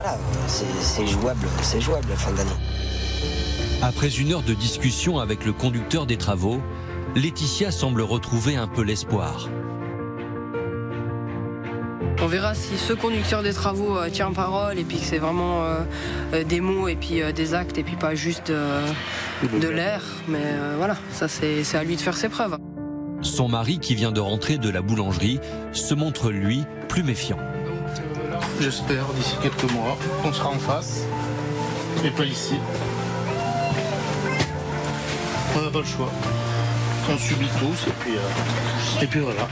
Voilà, c'est jouable la fin d'année. Après une heure de discussion avec le conducteur des travaux, Laetitia semble retrouver un peu l'espoir. On verra si ce conducteur des travaux tient parole et puis que c'est vraiment des mots et puis des actes et puis pas juste de l'air. Mais voilà, ça c'est à lui de faire ses preuves. Son mari, qui vient de rentrer de la boulangerie, se montre lui plus méfiant. J'espère d'ici quelques mois qu'on sera en face et pas ici. On n'a pas le choix. On subit tous et puis voilà.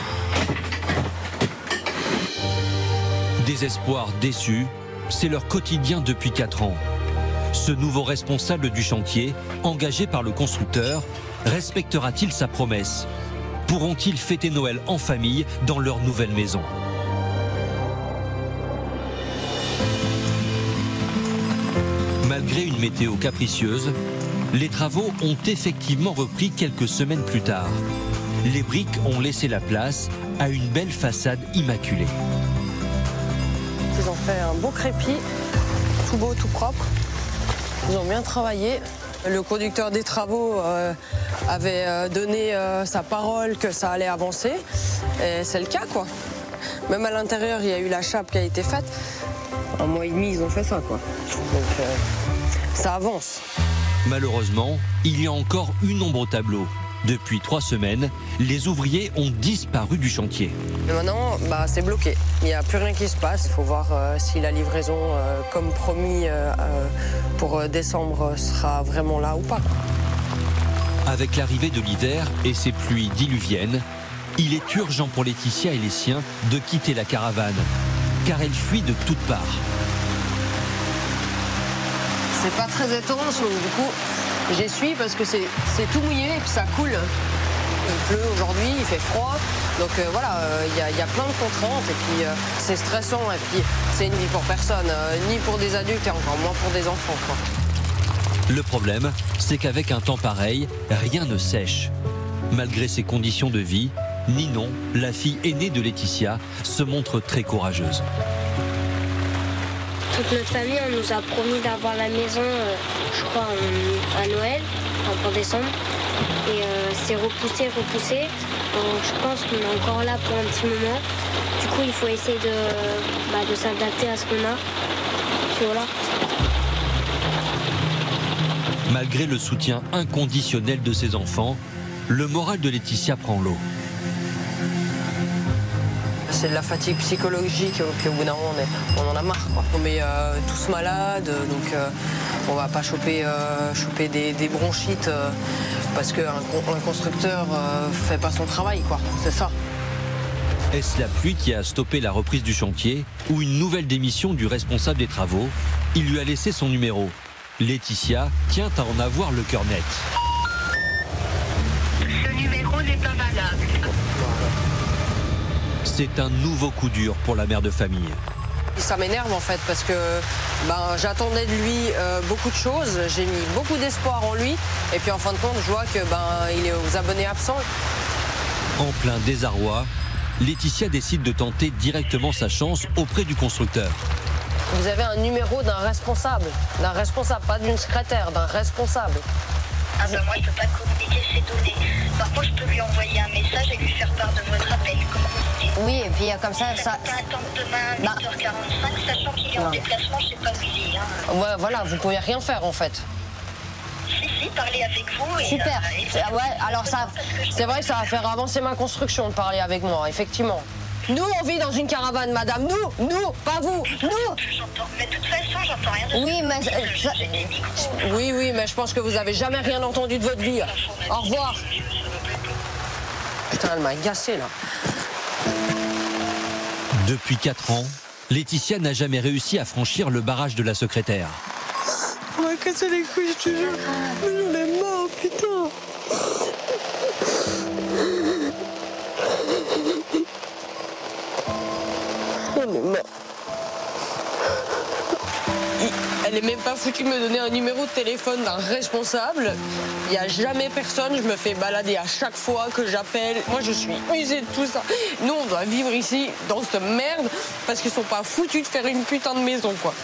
Désespoir, déçu, c'est leur quotidien depuis 4 ans. Ce nouveau responsable du chantier, engagé par le constructeur, respectera-t-il sa promesse? Pourront-ils fêter Noël en famille dans leur nouvelle maison? Malgré une météo capricieuse, les travaux ont effectivement repris quelques semaines plus tard. Les briques ont laissé la place à une belle façade immaculée. Ils ont fait un beau crépi, tout beau, tout propre. Ils ont bien travaillé. Le conducteur des travaux avait donné sa parole que ça allait avancer. Et c'est le cas, quoi. Même à l'intérieur, il y a eu la chape qui a été faite. 1 mois et demi, ils ont fait ça, quoi. Donc, ça avance. Malheureusement, il y a encore une ombre au tableau. Depuis 3 semaines, les ouvriers ont disparu du chantier. Et maintenant, c'est bloqué. Il n'y a plus rien qui se passe. Il faut voir si la livraison, comme promis pour décembre, sera vraiment là ou pas. Avec l'arrivée de l'hiver et ses pluies diluviennes, il est urgent pour Laetitia et les siens de quitter la caravane, car elle fuit de toutes parts. C'est pas très étanche, donc du coup, j'essuie parce que c'est tout mouillé et puis ça coule. Il pleut aujourd'hui, il fait froid, donc voilà, il y a plein de contraintes et puis c'est stressant et puis c'est une vie pour personne, ni pour des adultes et encore moins pour des enfants, quoi. Le problème, c'est qu'avec un temps pareil, rien ne sèche. Malgré ces conditions de vie, Ninon, la fille aînée de Laetitia, se montre très courageuse. Toute notre famille, on nous a promis d'avoir la maison, je crois, à Noël, pour décembre. Et c'est repoussé. Donc je pense qu'on est encore là pour un petit moment. Du coup, il faut essayer de s'adapter à ce qu'on a. Puis voilà. Malgré le soutien inconditionnel de ses enfants, le moral de Laetitia prend l'eau. C'est de la fatigue psychologique qu'au bout d'un moment on en a marre, quoi. On est tous malades, donc on va pas choper des bronchites parce qu'un constructeur fait pas son travail, quoi. C'est ça. Est-ce la pluie qui a stoppé la reprise du chantier ou une nouvelle démission du responsable des travaux? Il lui a laissé son numéro. Laetitia tient à en avoir le cœur net. Ce numéro n'est pas valable. C'est un nouveau coup dur pour la mère de famille. Ça m'énerve en fait parce que j'attendais de lui beaucoup de choses, j'ai mis beaucoup d'espoir en lui et puis en fin de compte je vois que il est aux abonnés absents. En plein désarroi, Laetitia décide de tenter directement sa chance auprès du constructeur. Vous avez un numéro d'un responsable, pas d'une secrétaire, d'un responsable. Ah moi je peux pas communiquer ces données. Par contre je peux lui envoyer un message et lui faire part de votre appel, comme vous voulez. Oui, et puis comme ça... Ça peut pas attendre demain 8h45, sachant qu'il est en déplacement, je sais pas où il est. Ouais, voilà, vous pouvez rien faire en fait. Si, parler avec vous. Super. Alors ça... C'est vrai que ça va faire avancer ma construction de parler avec moi, effectivement. Nous, on vit dans une caravane, madame. Nous, pas vous. Nous. Mais de toute façon, j'entends rien de Oui, mais... Oui, mais je pense que vous avez jamais rien entendu de votre vie. Au revoir. Putain, elle m'a agacé, là. Depuis 4 ans, Laetitia n'a jamais réussi à franchir le barrage de la secrétaire. On m'a cassé les couilles, je te jure. Mais j'en ai marre, putain. J'en ai marre. Elle est même pas foutue de me donner un numéro de téléphone d'un responsable. Il n'y a jamais personne, je me fais balader à chaque fois que j'appelle. Moi, je suis usée de tout ça. Nous, on doit vivre ici, dans cette merde, parce qu'ils sont pas foutus de faire une putain de maison, quoi.